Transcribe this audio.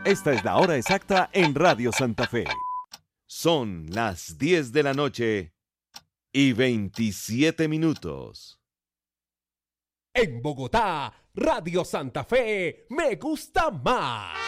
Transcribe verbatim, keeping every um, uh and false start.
Esta es la hora exacta en Radio Santa Fe. Son las diez de la noche y veintisiete minutos. En Bogotá, Radio Santa Fe me gusta más.